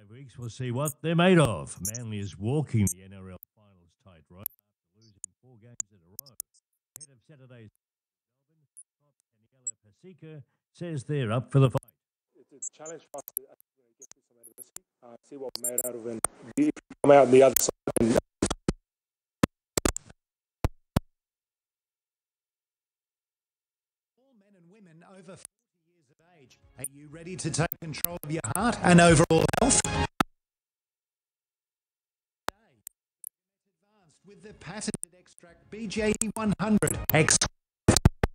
5 weeks, we'll see what they're made of. Manly is walking the NRL finals tight, right? After losing 4 games in a row. Head of Saturday's Melbourne, Daniela Pasica says they're up for the fight. It's a challenge for us to get through some adversity, see what we're made out of, and come out on the other side. All men and women over 40 years of age, are you ready to take control of your heart and overall health? Advanced with the patented extract BJE 100.